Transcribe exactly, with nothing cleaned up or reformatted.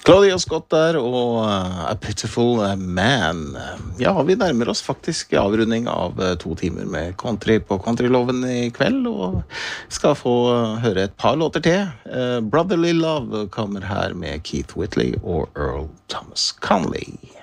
Claudia Scott der, og uh, A Pitiful Man. Ja, vi nærmer oss faktisk avrunding av uh, to timer med country på Countryloven i kveld, og skal få uh, høre et par låter til. Uh, Brotherly Love kommer her med Keith Whitley og Earl Thomas Conley.